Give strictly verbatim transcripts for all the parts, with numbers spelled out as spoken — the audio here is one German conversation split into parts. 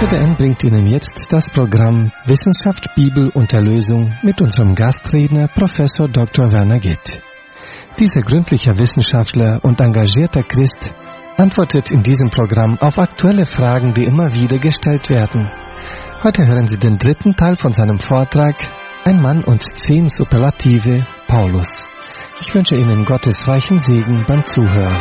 C B N bringt Ihnen jetzt das Programm Wissenschaft, Bibel und Erlösung mit unserem Gastredner Professor Doktor Werner Gitt. Dieser gründliche Wissenschaftler und engagierter Christ antwortet in diesem Programm auf aktuelle Fragen, die immer wieder gestellt werden. Heute hören Sie den dritten Teil von seinem Vortrag Ein Mann und zehn Superlative, Paulus. Ich wünsche Ihnen Gottes reichen Segen beim Zuhören.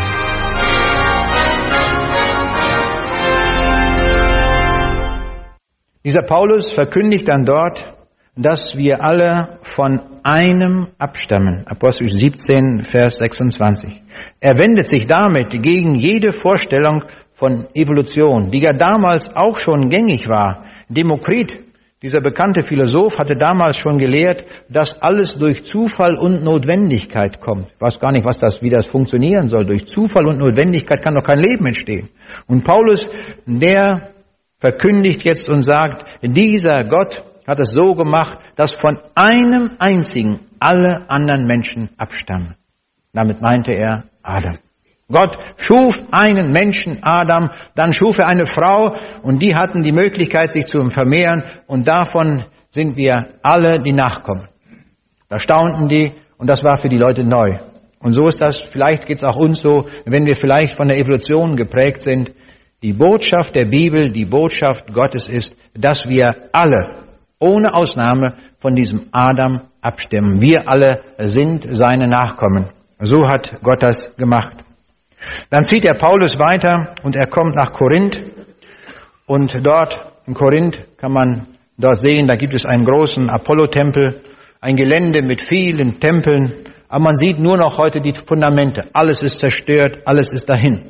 Dieser Paulus verkündigt dann dort, dass wir alle von einem abstammen. Apostel siebzehn, Vers sechsundzwanzig. Er wendet sich damit gegen jede Vorstellung von Evolution, die ja damals auch schon gängig war. Demokrit, dieser bekannte Philosoph, hatte damals schon gelehrt, dass alles durch Zufall und Notwendigkeit kommt. Ich weiß gar nicht, was das, wie das funktionieren soll. Durch Zufall und Notwendigkeit kann doch kein Leben entstehen. Und Paulus, der verkündigt jetzt und sagt, dieser Gott hat es so gemacht, dass von einem einzigen alle anderen Menschen abstammen. Damit meinte er Adam. Gott schuf einen Menschen, Adam, dann schuf er eine Frau und die hatten die Möglichkeit, sich zu vermehren und davon sind wir alle die Nachkommen. Da staunten die und das war für die Leute neu. Und so ist das, vielleicht geht es auch uns so, wenn wir vielleicht von der Evolution geprägt sind. Die Botschaft der Bibel, die Botschaft Gottes ist, dass wir alle, ohne Ausnahme, von diesem Adam abstammen. Wir alle sind seine Nachkommen. So hat Gott das gemacht. Dann zieht der Paulus weiter und er kommt nach Korinth. Und dort in Korinth kann man dort sehen, da gibt es einen großen Apollo-Tempel, ein Gelände mit vielen Tempeln. Aber man sieht nur noch heute die Fundamente. Alles ist zerstört, alles ist dahin.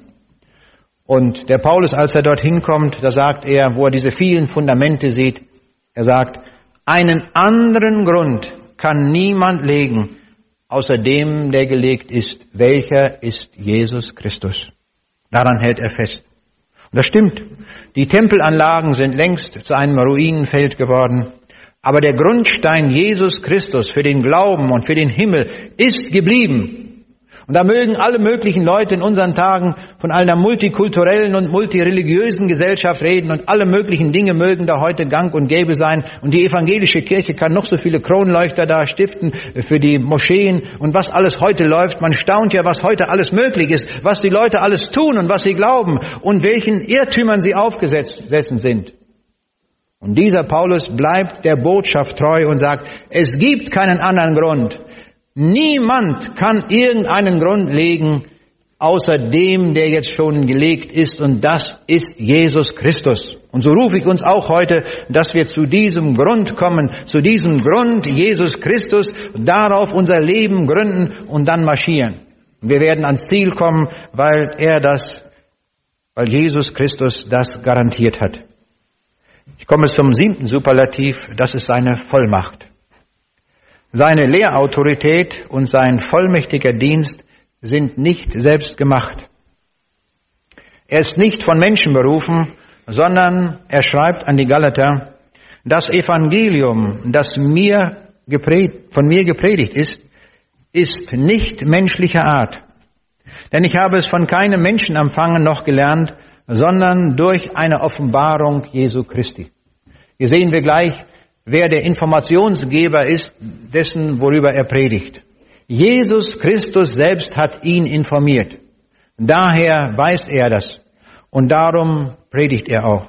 Und der Paulus, als er dorthin kommt, da sagt er, wo er diese vielen Fundamente sieht, er sagt, einen anderen Grund kann niemand legen, außer dem, der gelegt ist. Welcher ist Jesus Christus? Daran hält er fest. Und das stimmt. Die Tempelanlagen sind längst zu einem Ruinenfeld geworden. Aber der Grundstein Jesus Christus für den Glauben und für den Himmel ist geblieben. Und da mögen alle möglichen Leute in unseren Tagen von einer multikulturellen und multireligiösen Gesellschaft reden und alle möglichen Dinge mögen da heute gang und gäbe sein. Und die evangelische Kirche kann noch so viele Kronleuchter da stiften für die Moscheen und was alles heute läuft. Man staunt ja, was heute alles möglich ist, was die Leute alles tun und was sie glauben und welchen Irrtümern sie aufgesessen sind. Und dieser Paulus bleibt der Botschaft treu und sagt, es gibt keinen anderen Grund. Niemand kann irgendeinen Grund legen, außer dem, der jetzt schon gelegt ist, und das ist Jesus Christus. Und so rufe ich uns auch heute, dass wir zu diesem Grund kommen, zu diesem Grund Jesus Christus, darauf unser Leben gründen und dann marschieren. Wir werden ans Ziel kommen, weil er das, weil Jesus Christus das garantiert hat. Ich komme zum siebten Superlativ, das ist seine Vollmacht. Seine Lehrautorität und sein vollmächtiger Dienst sind nicht selbst gemacht. Er ist nicht von Menschen berufen, sondern er schreibt an die Galater, das Evangelium, das mir gepredigt, von mir gepredigt ist, ist nicht menschlicher Art. Denn ich habe es von keinem Menschen empfangen noch gelernt, sondern durch eine Offenbarung Jesu Christi. Hier sehen wir gleich, wer der Informationsgeber ist, dessen, worüber er predigt. Jesus Christus selbst hat ihn informiert. Daher weiß er das. Und darum predigt er auch.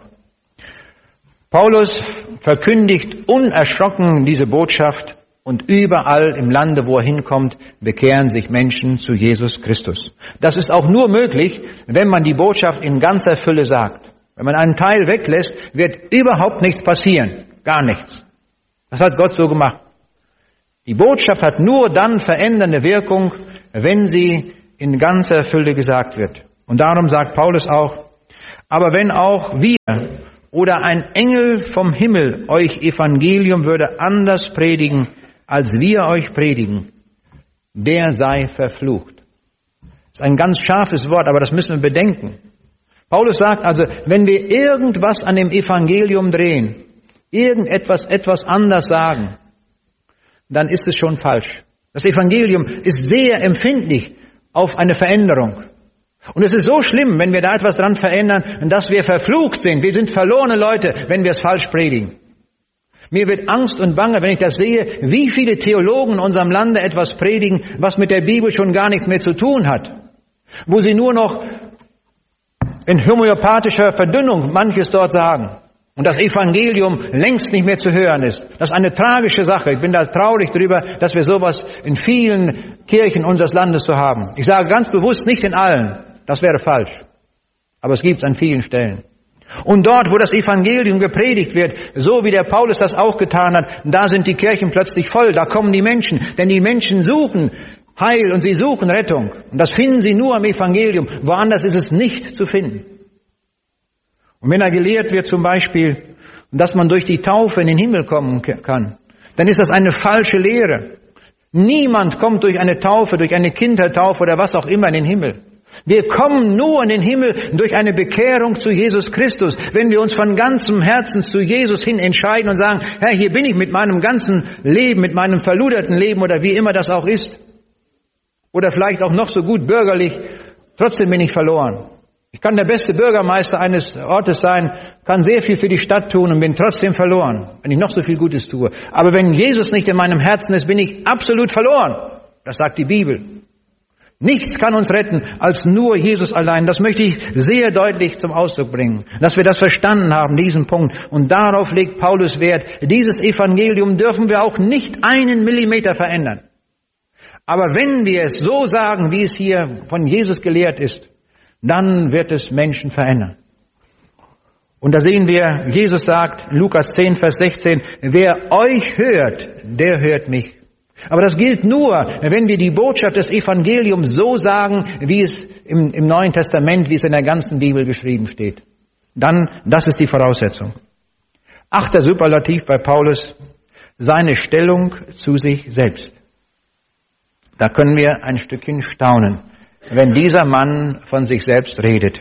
Paulus verkündigt unerschrocken diese Botschaft und überall im Lande, wo er hinkommt, bekehren sich Menschen zu Jesus Christus. Das ist auch nur möglich, wenn man die Botschaft in ganzer Fülle sagt. Wenn man einen Teil weglässt, wird überhaupt nichts passieren. Gar nichts. Das hat Gott so gemacht. Die Botschaft hat nur dann verändernde Wirkung, wenn sie in ganzer Fülle gesagt wird. Und darum sagt Paulus auch, aber wenn auch wir oder ein Engel vom Himmel euch Evangelium würde anders predigen, als wir euch predigen, der sei verflucht. Das ist ein ganz scharfes Wort, aber das müssen wir bedenken. Paulus sagt also, wenn wir irgendwas an dem Evangelium drehen, irgendetwas etwas anders sagen, dann ist es schon falsch. Das Evangelium ist sehr empfindlich auf eine Veränderung. Und es ist so schlimm, wenn wir da etwas dran verändern, dass wir verflucht sind. Wir sind verlorene Leute, wenn wir es falsch predigen. Mir wird Angst und Bange, wenn ich das sehe, wie viele Theologen in unserem Lande etwas predigen, was mit der Bibel schon gar nichts mehr zu tun hat. Wo sie nur noch in homöopathischer Verdünnung manches dort sagen. Und das Evangelium längst nicht mehr zu hören ist. Das ist eine tragische Sache. Ich bin da traurig darüber, dass wir sowas in vielen Kirchen unseres Landes zu haben. Ich sage ganz bewusst nicht in allen. Das wäre falsch. Aber es gibt es an vielen Stellen. Und dort, wo das Evangelium gepredigt wird, so wie der Paulus das auch getan hat, da sind die Kirchen plötzlich voll. Da kommen die Menschen. Denn die Menschen suchen Heil und sie suchen Rettung. Und das finden sie nur am Evangelium. Woanders ist es nicht zu finden. Und wenn da gelehrt wird zum Beispiel, dass man durch die Taufe in den Himmel kommen kann, dann ist das eine falsche Lehre. Niemand kommt durch eine Taufe, durch eine Kindertaufe oder was auch immer in den Himmel. Wir kommen nur in den Himmel durch eine Bekehrung zu Jesus Christus, wenn wir uns von ganzem Herzen zu Jesus hin entscheiden und sagen, Herr, hier bin ich mit meinem ganzen Leben, mit meinem verluderten Leben oder wie immer das auch ist. Oder vielleicht auch noch so gut bürgerlich, trotzdem bin ich verloren. Ich kann der beste Bürgermeister eines Ortes sein, kann sehr viel für die Stadt tun und bin trotzdem verloren, wenn ich noch so viel Gutes tue. Aber wenn Jesus nicht in meinem Herzen ist, bin ich absolut verloren. Das sagt die Bibel. Nichts kann uns retten als nur Jesus allein. Das möchte ich sehr deutlich zum Ausdruck bringen, dass wir das verstanden haben, diesen Punkt. Und darauf legt Paulus Wert. Dieses Evangelium dürfen wir auch nicht einen Millimeter verändern. Aber wenn wir es so sagen, wie es hier von Jesus gelehrt ist, dann wird es Menschen verändern. Und da sehen wir, Jesus sagt, Lukas zehn, Vers sechzehn, wer euch hört, der hört mich. Aber das gilt nur, wenn wir die Botschaft des Evangeliums so sagen, wie es im, im Neuen Testament, wie es in der ganzen Bibel geschrieben steht. Dann, das ist die Voraussetzung. Achter Superlativ bei Paulus, seine Stellung zu sich selbst. Da können wir ein Stückchen staunen, wenn dieser Mann von sich selbst redet.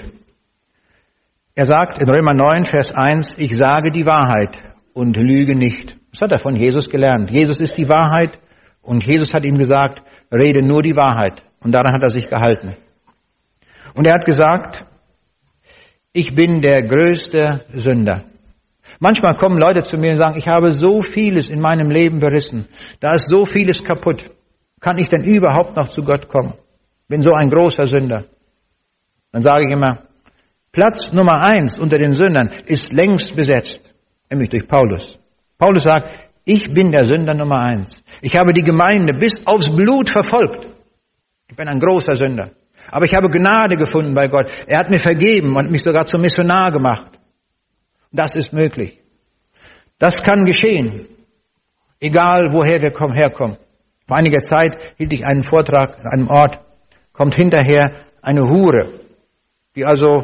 Er sagt in Römer neun, Vers eins, ich sage die Wahrheit und lüge nicht. Das hat er von Jesus gelernt. Jesus ist die Wahrheit und Jesus hat ihm gesagt, rede nur die Wahrheit. Und daran hat er sich gehalten. Und er hat gesagt, ich bin der größte Sünder. Manchmal kommen Leute zu mir und sagen, ich habe so vieles in meinem Leben berissen. Da ist so vieles kaputt. Kann ich denn überhaupt noch zu Gott kommen? Bin so ein großer Sünder. Dann sage ich immer, Platz Nummer eins unter den Sündern ist längst besetzt, nämlich durch Paulus. Paulus sagt, ich bin der Sünder Nummer eins. Ich habe die Gemeinde bis aufs Blut verfolgt. Ich bin ein großer Sünder. Aber ich habe Gnade gefunden bei Gott. Er hat mir vergeben und mich sogar zum Missionar gemacht. Das ist möglich. Das kann geschehen, egal woher wir kommen, herkommen. Vor einiger Zeit hielt ich einen Vortrag an einem Ort, kommt hinterher eine Hure, die also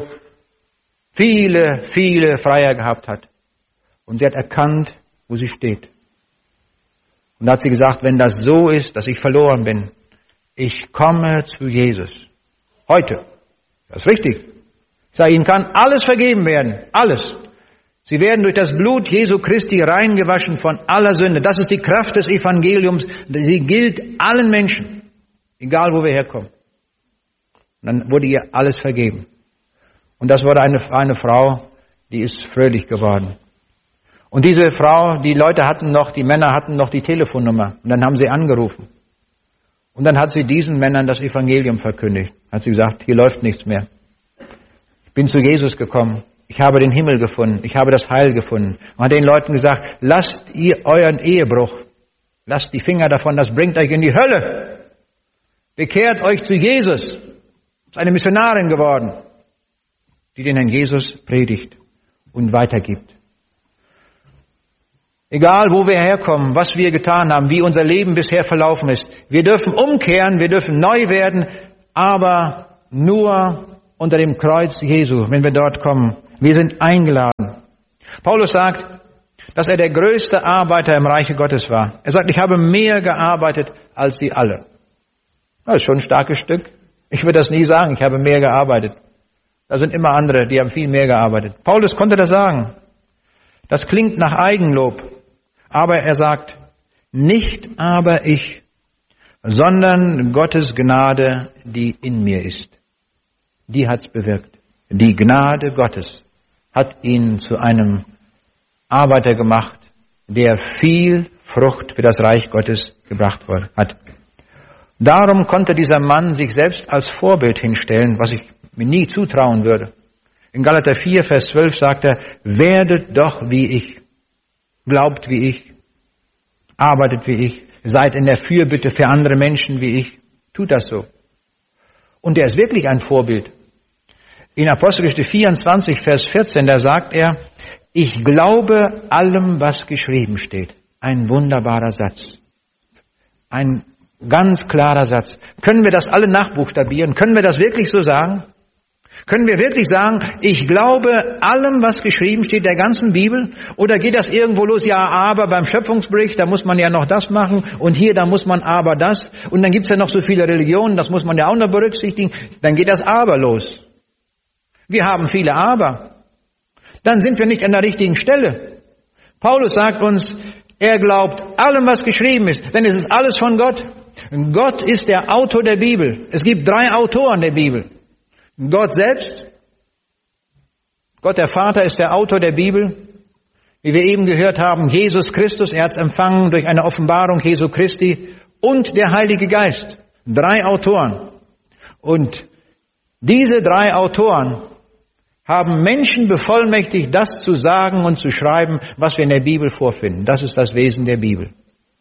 viele, viele Freier gehabt hat. Und sie hat erkannt, wo sie steht. Und da hat sie gesagt, wenn das so ist, dass ich verloren bin, ich komme zu Jesus. Heute. Das ist richtig. Ich sage, Ihnen kann alles vergeben werden. Alles. Sie werden durch das Blut Jesu Christi reingewaschen von aller Sünde. Das ist die Kraft des Evangeliums. Sie gilt allen Menschen. Egal, wo wir herkommen. Und dann wurde ihr alles vergeben. Und das wurde eine, eine Frau, die ist fröhlich geworden. Und diese Frau, die Leute hatten noch, die Männer hatten noch die Telefonnummer. Und dann haben sie angerufen. Und dann hat sie diesen Männern das Evangelium verkündigt. Hat sie gesagt, hier läuft nichts mehr. Ich bin zu Jesus gekommen. Ich habe den Himmel gefunden. Ich habe das Heil gefunden. Und hat den Leuten gesagt, lasst ihr euren Ehebruch. Lasst die Finger davon, das bringt euch in die Hölle. Bekehrt euch zu Jesus. Ist eine Missionarin geworden, die den Herrn Jesus predigt und weitergibt. Egal, wo wir herkommen, was wir getan haben, wie unser Leben bisher verlaufen ist. Wir dürfen umkehren, wir dürfen neu werden, aber nur unter dem Kreuz Jesu, wenn wir dort kommen. Wir sind eingeladen. Paulus sagt, dass er der größte Arbeiter im Reiche Gottes war. Er sagt, ich habe mehr gearbeitet als sie alle. Das ist schon ein starkes Stück. Ich würde das nie sagen, ich habe mehr gearbeitet. Da sind immer andere, die haben viel mehr gearbeitet. Paulus konnte das sagen. Das klingt nach Eigenlob. Aber er sagt, nicht aber ich, sondern Gottes Gnade, die in mir ist. die hat's bewirkt. Die Gnade Gottes hat ihn zu einem Arbeiter gemacht, der viel Frucht für das Reich Gottes gebracht hat. Darum konnte dieser Mann sich selbst als Vorbild hinstellen, was ich mir nie zutrauen würde. In Galater vier, Vers zwölf sagt er, werdet doch wie ich, glaubt wie ich, arbeitet wie ich, seid in der Fürbitte für andere Menschen wie ich, tut das so. Und er ist wirklich ein Vorbild. In Apostelgeschichte vierundzwanzig, Vers vierzehn, da sagt er, ich glaube allem, was geschrieben steht. Ein wunderbarer Satz. Ein ganz klarer Satz. Können wir das alle nachbuchstabieren? Können wir das wirklich so sagen? Können wir wirklich sagen, ich glaube allem, was geschrieben steht, der ganzen Bibel? Oder geht das irgendwo los? Ja, aber beim Schöpfungsbericht, da muss man ja noch das machen und hier, da muss man aber das. Und dann gibt's ja noch so viele Religionen, das muss man ja auch noch berücksichtigen. Dann geht das aber los. Wir haben viele aber. Dann sind wir nicht an der richtigen Stelle. Paulus sagt uns, er glaubt allem, was geschrieben ist, denn es ist alles von Gott. Gott ist der Autor der Bibel. Es gibt drei Autoren der Bibel. Gott selbst, Gott der Vater ist der Autor der Bibel. Wie wir eben gehört haben, Jesus Christus, er hat es empfangen durch eine Offenbarung Jesu Christi und der Heilige Geist. Drei Autoren. Und diese drei Autoren haben Menschen bevollmächtigt, das zu sagen und zu schreiben, was wir in der Bibel vorfinden. Das ist das Wesen der Bibel.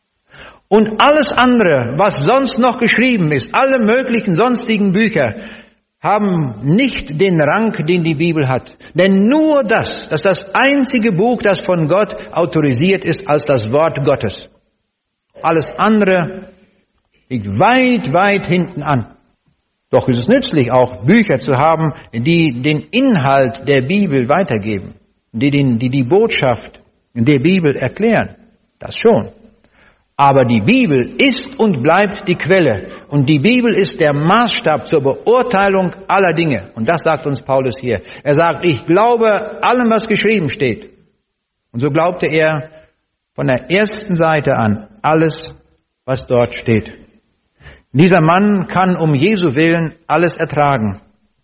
Und alles andere, was sonst noch geschrieben ist, alle möglichen sonstigen Bücher, haben nicht den Rang, den die Bibel hat. Denn nur das, das ist das einzige Buch, das von Gott autorisiert ist als das Wort Gottes. Alles andere liegt weit, weit hinten an. Doch ist es nützlich, auch Bücher zu haben, die den Inhalt der Bibel weitergeben, die den, die, die Botschaft der Bibel erklären. Das schon. Aber die Bibel ist und bleibt die Quelle. Und die Bibel ist der Maßstab zur Beurteilung aller Dinge. Und das sagt uns Paulus hier. Er sagt, ich glaube allem, was geschrieben steht. Und so glaubte er von der ersten Seite an alles, was dort steht. Dieser Mann kann um Jesu Willen alles ertragen.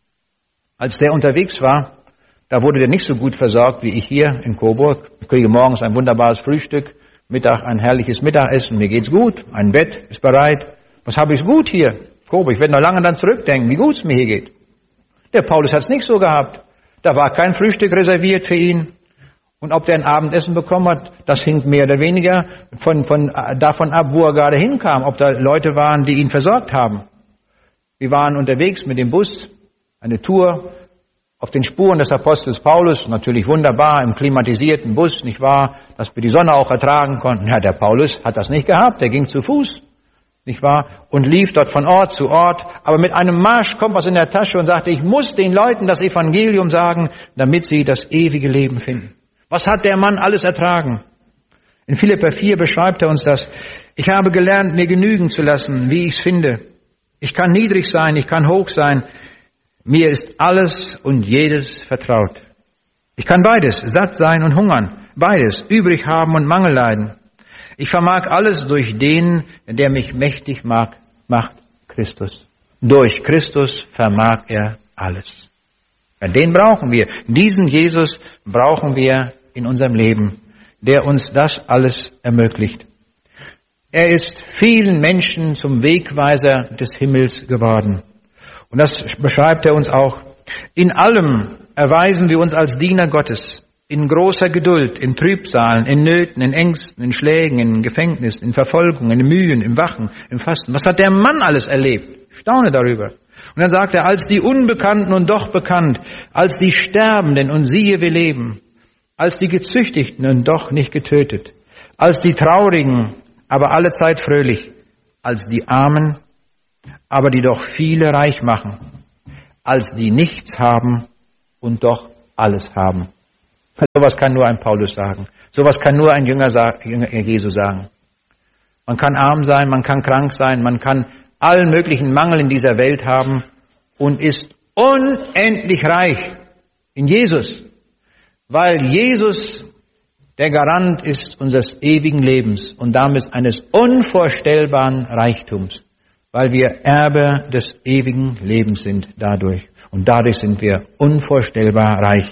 Als der unterwegs war, da wurde der nicht so gut versorgt wie ich hier in Coburg. Ich kriege morgens ein wunderbares Frühstück, Mittag ein herrliches Mittagessen, mir geht's gut, ein Bett ist bereit. Was habe ich gut hier? Coburg, ich werde noch lange dann zurückdenken, wie gut es mir hier geht. Der Paulus hat es nicht so gehabt. Da war kein Frühstück reserviert für ihn. Und ob der ein Abendessen bekommen hat, das hing mehr oder weniger von, von, davon ab, wo er gerade hinkam, ob da Leute waren, die ihn versorgt haben. Wir waren unterwegs mit dem Bus, eine Tour auf den Spuren des Apostels Paulus, natürlich wunderbar im klimatisierten Bus, nicht wahr, dass wir die Sonne auch ertragen konnten. Ja, der Paulus hat das nicht gehabt, der ging zu Fuß, nicht wahr, und lief dort von Ort zu Ort, aber mit einem Marschkompass in der Tasche und sagte, ich muss den Leuten das Evangelium sagen, damit sie das ewige Leben finden. Was hat der Mann alles ertragen? In Philipper vier beschreibt er uns das. Ich habe gelernt, mir genügen zu lassen, wie ich es finde. Ich kann niedrig sein, ich kann hoch sein. Mir ist alles und jedes vertraut. Ich kann beides, satt sein und hungern, beides, übrig haben und Mangel leiden. Ich vermag alles durch den, der mich mächtig mag, macht, Christus. Durch Christus vermag er alles. Ja, den brauchen wir. Diesen Jesus brauchen wir in unserem Leben, der uns das alles ermöglicht. Er ist vielen Menschen zum Wegweiser des Himmels geworden. Und das beschreibt er uns auch. In allem erweisen wir uns als Diener Gottes, in großer Geduld, in Trübsalen, in Nöten, in Ängsten, in Schlägen, in Gefängnissen, in Verfolgungen, in Mühen, im Wachen, im Fasten. Was hat der Mann alles erlebt? Ich staune darüber. Und dann sagt er, als die Unbekannten und doch bekannt, als die Sterbenden und siehe, wir leben, als die Gezüchtigten und doch nicht getötet, als die Traurigen, aber allezeit fröhlich, als die Armen, aber die doch viele reich machen, als die nichts haben und doch alles haben. Sowas kann nur ein Paulus sagen. Sowas kann nur ein Jünger, Jünger Jesu sagen. Man kann arm sein, man kann krank sein, man kann allen möglichen Mangel in dieser Welt haben und ist unendlich reich in Jesus, weil Jesus der Garant ist unseres ewigen Lebens und damit eines unvorstellbaren Reichtums, weil wir Erbe des ewigen Lebens sind dadurch. Und dadurch sind wir unvorstellbar reich.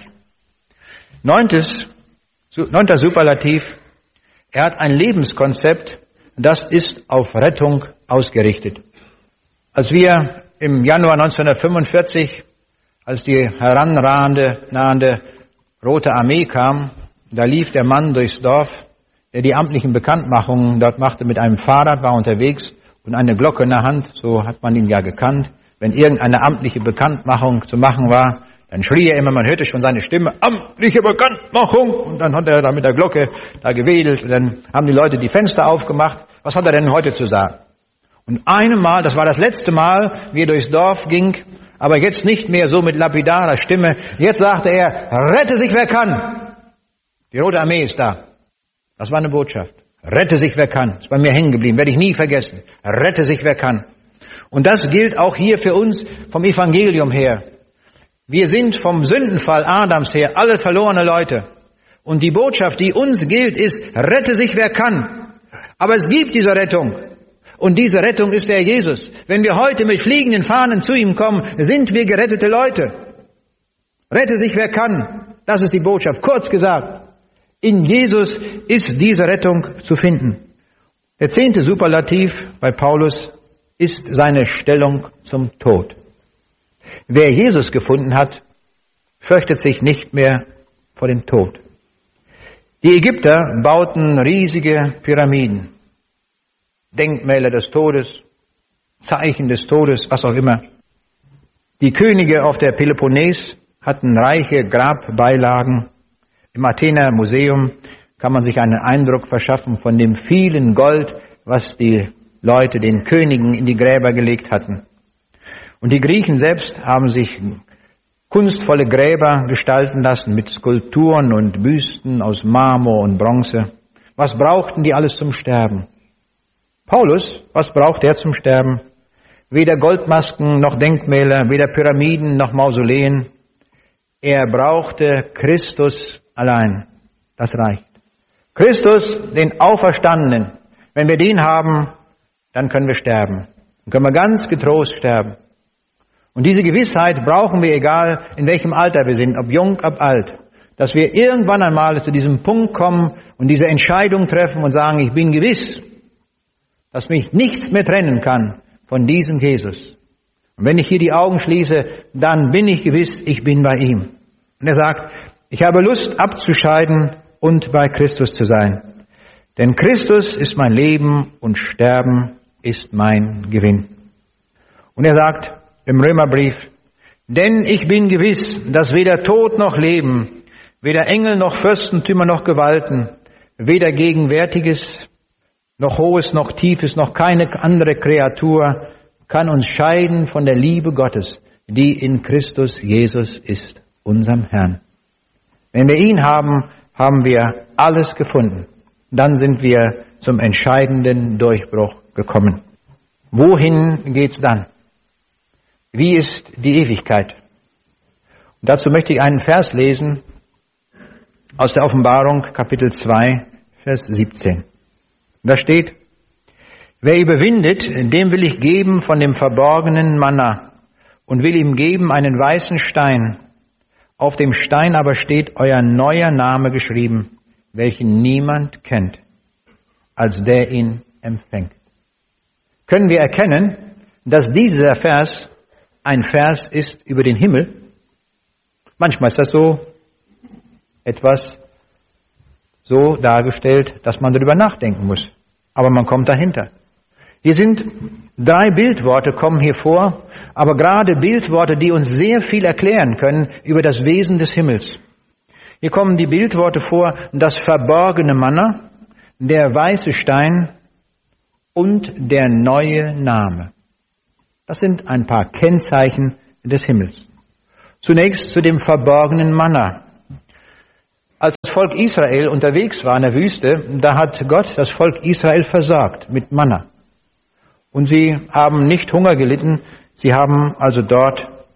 Neuntes, neunter Superlativ. Er hat ein Lebenskonzept, das ist auf Rettung ausgerichtet. Als wir im Januar neunzehnhundertfünfundvierzig, als die heranrahende, nahende Rote Armee kam, da lief der Mann durchs Dorf, der die amtlichen Bekanntmachungen dort machte, mit einem Fahrrad, war unterwegs und eine Glocke in der Hand, so hat man ihn ja gekannt. Wenn irgendeine amtliche Bekanntmachung zu machen war, dann schrie er immer, man hörte schon seine Stimme, amtliche Bekanntmachung, und dann hat er da mit der Glocke da gewedelt, und dann haben die Leute die Fenster aufgemacht. Was hat er denn heute zu sagen? Und einmal, das war das letzte Mal, wie er durchs Dorf ging, aber jetzt nicht mehr so mit lapidarer Stimme, jetzt sagte er, rette sich wer kann. Die Rote Armee ist da. Das war eine Botschaft. Rette sich wer kann. Ist bei mir hängen geblieben, werde ich nie vergessen. Rette sich wer kann. Und das gilt auch hier für uns vom Evangelium her. Wir sind vom Sündenfall Adams her alle verlorene Leute. Und die Botschaft, die uns gilt, ist, rette sich wer kann. Aber es gibt diese Rettung. Und diese Rettung ist der Jesus. Wenn wir heute mit fliegenden Fahnen zu ihm kommen, sind wir gerettete Leute. Rette sich wer kann. Das ist die Botschaft. Kurz gesagt, in Jesus ist diese Rettung zu finden. Der zehnte Superlativ bei Paulus ist seine Stellung zum Tod. Wer Jesus gefunden hat, fürchtet sich nicht mehr vor dem Tod. Die Ägypter bauten riesige Pyramiden, Denkmäler des Todes, Zeichen des Todes, was auch immer. Die Könige auf der Peloponnes hatten reiche Grabbeilagen. Im Athener Museum kann man sich einen Eindruck verschaffen von dem vielen Gold, was die Leute den Königen in die Gräber gelegt hatten. Und die Griechen selbst haben sich kunstvolle Gräber gestalten lassen mit Skulpturen und Büsten aus Marmor und Bronze. Was brauchten die alles zum Sterben? Paulus, was braucht er zum Sterben? Weder Goldmasken noch Denkmäler, weder Pyramiden noch Mausoleen. Er brauchte Christus allein. Das reicht. Christus, den Auferstandenen. Wenn wir den haben, dann können wir sterben. Dann können wir ganz getrost sterben. Und diese Gewissheit brauchen wir, egal in welchem Alter wir sind, ob jung, ob alt, dass wir irgendwann einmal zu diesem Punkt kommen und diese Entscheidung treffen und sagen, ich bin gewiss, dass mich nichts mehr trennen kann von diesem Jesus. Und wenn ich hier die Augen schließe, dann bin ich gewiss, ich bin bei ihm. Und er sagt, ich habe Lust abzuscheiden und bei Christus zu sein. Denn Christus ist mein Leben und Sterben ist mein Gewinn. Und er sagt im Römerbrief, denn ich bin gewiss, dass weder Tod noch Leben, weder Engel noch Fürstentümer noch Gewalten, weder Gegenwärtiges noch Hohes noch Tiefes noch keine andere Kreatur kann uns scheiden von der Liebe Gottes, die in Christus Jesus ist, unserem Herrn. Wenn wir ihn haben, haben wir alles gefunden. Dann sind wir zum entscheidenden Durchbruch gekommen. Wohin geht's dann? Wie ist die Ewigkeit? Und dazu möchte ich einen Vers lesen aus der Offenbarung, Kapitel zwei, Vers siebzehn. Da steht, wer überwindet, dem will ich geben von dem verborgenen Manna und will ihm geben einen weißen Stein. Auf dem Stein aber steht euer neuer Name geschrieben, welchen niemand kennt, als der ihn empfängt. Können wir erkennen, dass dieser Vers ein Vers ist über den Himmel? Manchmal ist das so etwas so dargestellt, dass man darüber nachdenken muss. Aber man kommt dahinter. Hier sind drei Bildworte, kommen hier vor, aber gerade Bildworte, die uns sehr viel erklären können über das Wesen des Himmels. Hier kommen die Bildworte vor, das verborgene Manna, der weiße Stein und der neue Name. Das sind ein paar Kennzeichen des Himmels. Zunächst zu dem verborgenen Manna. Als das Volk Israel unterwegs war in der Wüste, da hat Gott das Volk Israel versorgt mit Manna. Und sie haben nicht Hunger gelitten, sie haben also dort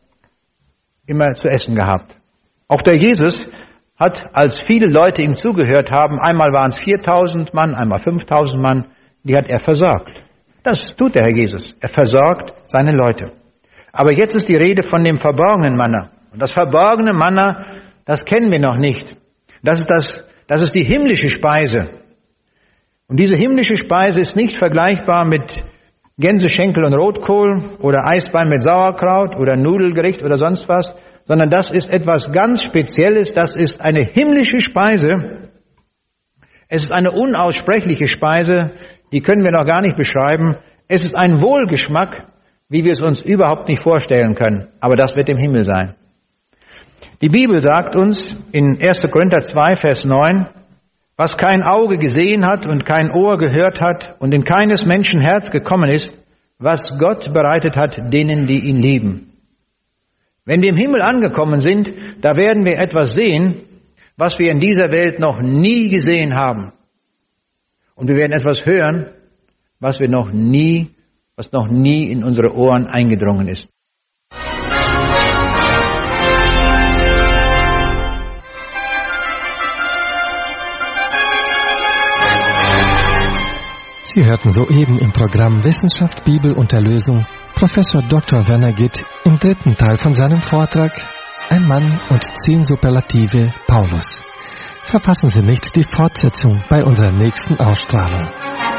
immer zu essen gehabt. Auch der Jesus hat, als viele Leute ihm zugehört haben, einmal waren es viertausend Mann, einmal fünftausend Mann, die hat er versorgt. Das tut der Herr Jesus. Er versorgt seine Leute. Aber jetzt ist die Rede von dem verborgenen Manna. Und das verborgene Manna, das kennen wir noch nicht. Das ist, das, das ist die himmlische Speise. Und diese himmlische Speise ist nicht vergleichbar mit Gänseschenkel und Rotkohl oder Eisbein mit Sauerkraut oder Nudelgericht oder sonst was, sondern das ist etwas ganz Spezielles, das ist eine himmlische Speise. Es ist eine unaussprechliche Speise, die können wir noch gar nicht beschreiben. Es ist ein Wohlgeschmack, wie wir es uns überhaupt nicht vorstellen können, aber das wird im Himmel sein. Die Bibel sagt uns in erster Korinther zwei, Vers neun, was kein Auge gesehen hat und kein Ohr gehört hat und in keines Menschen Herz gekommen ist, was Gott bereitet hat denen, die ihn lieben. Wenn wir im Himmel angekommen sind, da werden wir etwas sehen, was wir in dieser Welt noch nie gesehen haben. Und wir werden etwas hören, was wir noch nie, was noch nie in unsere Ohren eingedrungen ist. Sie hörten soeben im Programm Wissenschaft, Bibel und Erlösung Professor Doktor Werner Gitt im dritten Teil von seinem Vortrag Ein Mann und zehn Superlative Paulus. Verpassen Sie nicht die Fortsetzung bei unserer nächsten Ausstrahlung.